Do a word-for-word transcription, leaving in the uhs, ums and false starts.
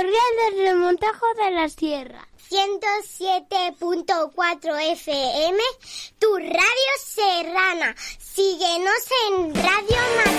Real de Remontejo de la Sierra. ciento siete punto cuatro F M, tu radio serrana. Síguenos en Radio María.